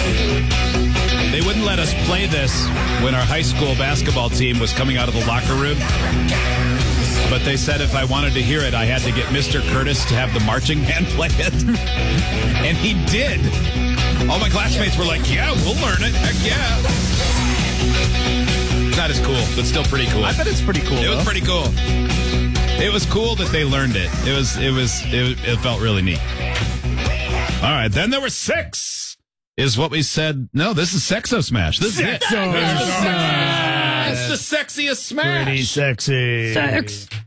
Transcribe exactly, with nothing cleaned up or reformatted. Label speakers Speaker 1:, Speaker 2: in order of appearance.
Speaker 1: They wouldn't let us play this when our high school basketball team was coming out of the locker room. But they said if I wanted to hear it, I had to get Mister Curtis to have the marching band play it. And he did. All my classmates were like, yeah, we'll learn it. Heck yeah. Not as cool, but still pretty cool.
Speaker 2: I bet it's pretty cool.
Speaker 1: It
Speaker 2: though.
Speaker 1: was pretty cool. It was cool that they learned it. It was, it was, it, it felt really neat. All right, then there were six, is what we said. No, this is Sexo Smash. This is it.
Speaker 2: Sexo Smash.
Speaker 1: It's the sexiest smash.
Speaker 2: Pretty sexy.
Speaker 3: Sex.